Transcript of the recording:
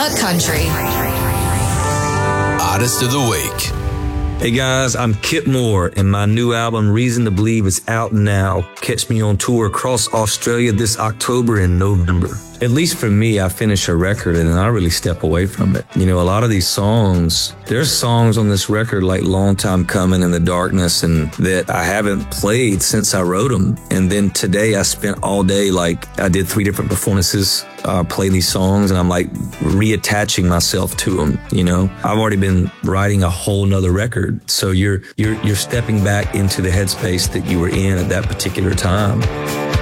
but country. Artist of the Week. Hey guys, I'm Kip Moore, and my new album, Reason to Believe, is out now. Catch me on tour across Australia this October and November. At least for me, I finish a record and I really step away from it. You know, a lot of these songs, there's songs on this record like Long Time Coming and The Darkness and that I haven't played since I wrote them. And then today I spent all day, like I did 3 different performances, playing these songs, and I'm like reattaching myself to them, you know? I've already been writing a whole nother record. So you're stepping back into the headspace that you were in at that particular time.